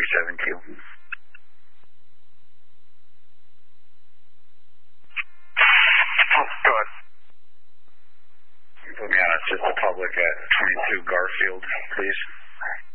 37Q. Go ahead. Put me on assist the public at 22 Garfield, please.